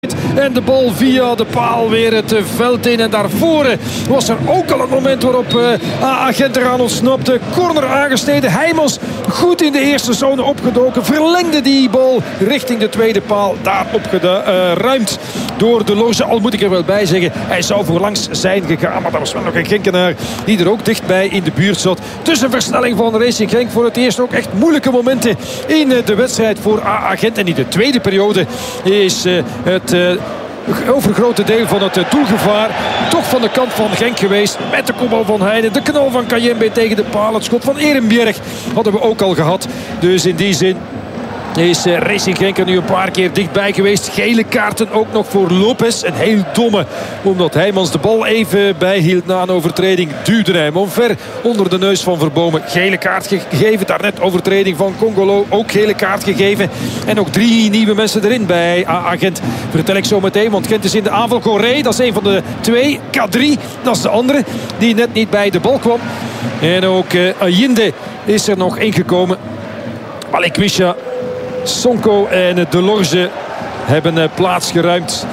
En de bal via de paal weer het veld in. En daarvoor was er ook al een moment waarop Agent eraan ontsnapte. Corner aangesneden. Heijmans goed in de eerste zone opgedoken. Verlengde die bal richting de tweede paal. Daar opgeruimd door de Lorge. Al moet ik er wel bij zeggen, hij zou voorlangs zijn gegaan. Maar er was wel nog een Genkenaar die er ook dichtbij in de buurt zat. Dus een versnelling van Racing Genk. Voor het eerst ook echt moeilijke momenten in de wedstrijd voor Agent. En in de tweede periode is het overgrote deel van het doelgevaar toch van de kant van Genk geweest. Met de kopbal van Heijnen, de knal van Kayembe tegen de paal. Het schot van Ehrenbjerg hadden we ook al gehad. Dus in die zin is Racing Genk er nu een paar keer dichtbij geweest. Gele kaarten ook nog voor Lopez. Een heel domme. Omdat Heijmans de bal even bijhield na een overtreding. Duwde hij hem omver onder de neus van Verbomen. Gele kaart gegeven. Daarnet overtreding van Congolo. Ook gele kaart gegeven. En ook 3 nieuwe mensen erin bij Agent. Vertel ik zo meteen. Want Gent is in de aanval. Corré, dat is een van de 2. K3, dat is de andere. Die net niet bij de bal kwam. En ook Ayinde is er nog ingekomen. Balikwisha, Sonko en De Lorge hebben plaats geruimd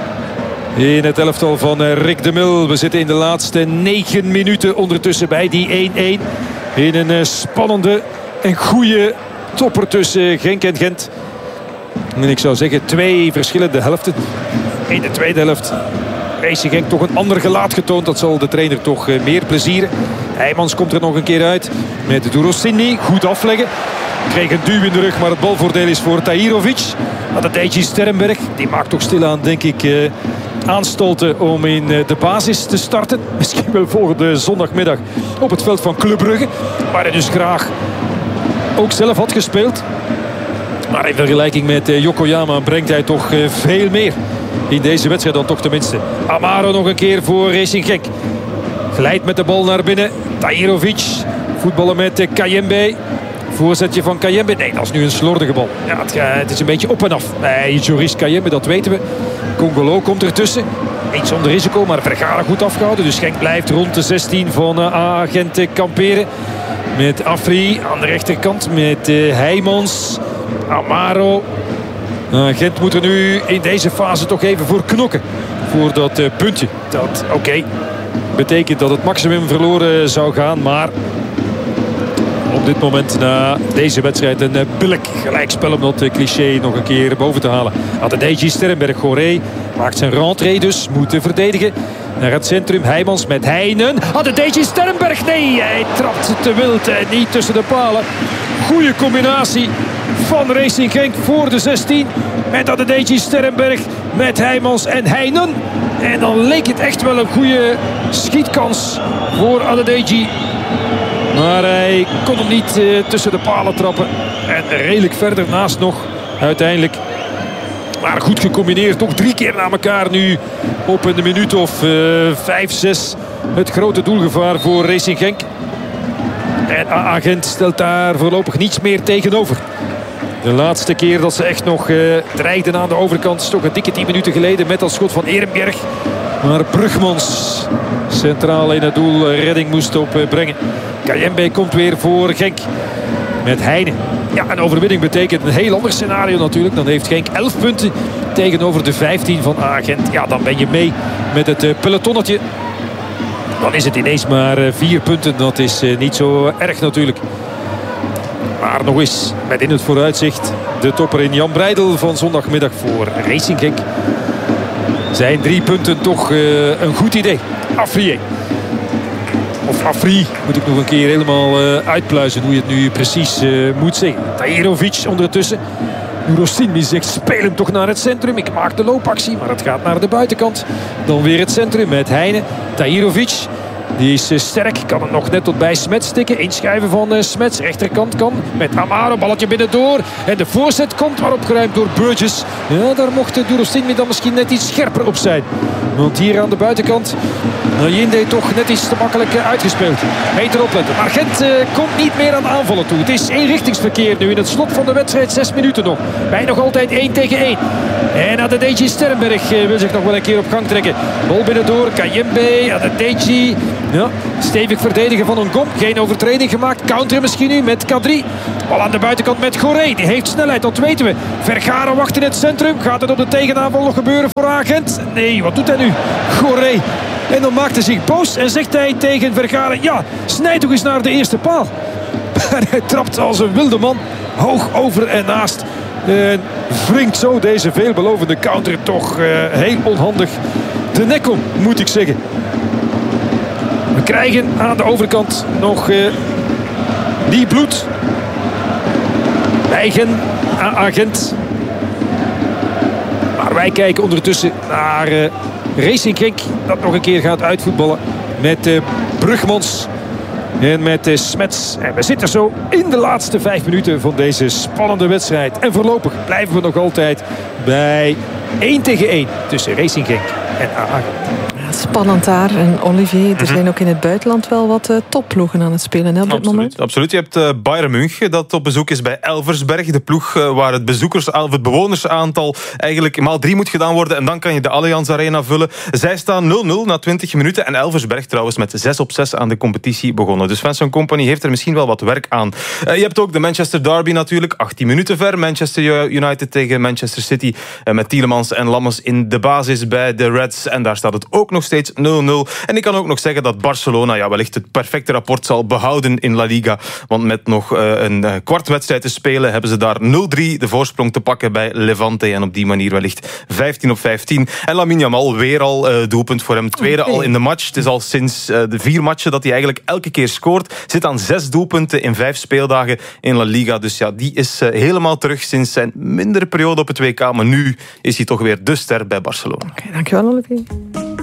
in het elftal van Rick de Mil. We zitten in de laatste 9 minuten ondertussen bij die 1-1. In een spannende en goede topper tussen Genk en Gent. En ik zou zeggen 2 verschillende helften. In de tweede helft Racing Genk toch een ander gelaat getoond. Dat zal de trainer toch meer plezieren. Heijmans komt er nog een keer uit met Durosini. Goed afleggen. Kreeg een duw in de rug, maar het balvoordeel is voor Tahirovic. Adedeji Sterrenberg, die maakt toch stilaan, denk ik, aanstalten om in de basis te starten. Misschien wel volgende zondagmiddag op het veld van Club Brugge. Waar hij dus graag ook zelf had gespeeld. Maar in vergelijking met Yokoyama brengt hij toch veel meer in deze wedstrijd dan toch tenminste. Amaro nog een keer voor Racing Genk. Glijdt met de bal naar binnen. Tahirovic voetballen met Kayembe. Voorzetje van Kayembe. Nee, dat is nu een slordige bal. Ja, het is een beetje op en af bij Joris Kayembe, dat weten we. Congolo komt ertussen. Niet zonder risico, maar Vergara goed afgehouden. Dus Genk blijft rond de 16 van Agent kamperen. Met Afri aan de rechterkant. Met Heijmans. Amaro. Gent moet er nu in deze fase toch even voor knokken. Voor dat puntje. Dat, oké, betekent dat het maximum verloren zou gaan. Maar op dit moment na deze wedstrijd een billig gelijkspel om dat cliché nog een keer boven te halen. Adedeji Sterrenberg, Goré maakt zijn rentrée dus, moet verdedigen naar het centrum. Heijmans met Heijnen. Adedeji Sterrenberg, nee, hij trapt te wild en niet tussen de palen. Goede combinatie van Racing Genk voor de 16. Met Adedeji Sterrenberg, met Heijmans en Heijnen. En dan leek het echt wel een goede schietkans voor Adedeji. Maar hij kon hem niet tussen de palen trappen. En redelijk verder naast nog uiteindelijk. Maar goed gecombineerd. Toch 3 keer na elkaar nu op een minuut of 5, 6. Het grote doelgevaar voor Racing Genk. En Agent stelt daar voorlopig niets meer tegenover. De laatste keer dat ze echt nog dreigden aan de overkant is toch een dikke 10 minuten geleden met dat schot van Ehrenbjerg. Maar Brugmans centraal in het doel redding moest opbrengen. Kayembe komt weer voor Genk met Heijnen. Ja, een overwinning betekent een heel ander scenario natuurlijk. Dan heeft Genk 11 punten tegenover de 15 van Agent. Ja, dan ben je mee met het pelotonnetje. Dan is het ineens maar 4 punten. Dat is niet zo erg natuurlijk. Maar nog eens met in het vooruitzicht de topper in Jan Breidel van zondagmiddag voor Racing Genk. Zijn 3 punten toch een goed idee. Afrié. Of Afri moet ik nog een keer helemaal uitpluizen hoe je het nu precies moet zeggen. Tahirovic ondertussen. Durosini zegt speel hem toch naar het centrum. Ik maak de loopactie, maar het gaat naar de buitenkant. Dan weer het centrum met Heijnen. Tahirovic. Die is sterk, kan hem nog net tot bij Smets stikken. Inschuiven van Smets, rechterkant kan. Met Amaro, balletje binnendoor. En de voorzet komt, maar opgeruimd door Burgess. Ja, daar mocht Durosini dan misschien net iets scherper op zijn. Want hier aan de buitenkant, Ayinde toch net iets te makkelijk uitgespeeld. Beter opletten. Maar Gent komt niet meer aan aanvallen toe. Het is eenrichtingsverkeer nu in het slot van de wedstrijd. 6 minuten nog. Bij nog altijd 1 tegen 1. En Adedeji Sterrenberg wil zich nog wel een keer op gang trekken. Bal binnendoor, Kayembe, Adedeji. Ja, stevig verdedigen van Ngom. Geen overtreding gemaakt. Counter misschien nu met Kadri. Bal aan de buitenkant met Goré. Die heeft snelheid, dat weten we. Vergaren wacht in het centrum. Gaat het op de tegenaanval nog gebeuren voor Agent? Nee, wat doet hij nu? Goré. En dan maakt hij zich boos en zegt hij tegen Vergaren: ja, snijd toch eens naar de eerste paal. Hij trapt als een wilde man hoog over en naast. En wringt zo deze veelbelovende counter toch heel onhandig de nek om, moet ik zeggen. We krijgen aan de overkant nog die bloed. Eigen Agent. Maar wij kijken ondertussen naar Racing Genk, dat nog een keer gaat uitvoetballen met Brugmans en met Smets. En we zitten zo in de laatste 5 minuten van deze spannende wedstrijd. En voorlopig blijven we nog altijd bij 1-1 tussen Racing Genk en Agent. Spannend daar. En Olivier, er zijn ook in het buitenland wel wat topploegen aan het spelen op dit moment. Absoluut. Je hebt Bayern München dat op bezoek is bij Elversberg. De ploeg waar het bewonersaantal eigenlijk maal 3 moet gedaan worden. En dan kan je de Allianz Arena vullen. Zij staan 0-0 na 20 minuten. En Elversberg trouwens met 6-6 aan de competitie begonnen. Dus Vincent Kompany heeft er misschien wel wat werk aan. Je hebt ook de Manchester Derby natuurlijk. 18 minuten ver. Manchester United tegen Manchester City. Met Tielemans en Lammers in de basis bij de Reds. En daar staat het ook nog steeds 0-0. En ik kan ook nog zeggen dat Barcelona wellicht het perfecte rapport zal behouden in La Liga. Want met nog een kwartwedstrijd te spelen hebben ze daar 0-3 de voorsprong te pakken bij Levante. En op die manier wellicht 15-15. En Lamine Yamal weer al doelpunt voor hem. Tweede al in de match. Het is al sinds de 4 matchen dat hij eigenlijk elke keer scoort. Zit aan 6 doelpunten in 5 speeldagen in La Liga. Dus ja, die is helemaal terug sinds zijn mindere periode op het WK. Maar nu is hij toch weer de ster bij Barcelona. Dankjewel, Olivier.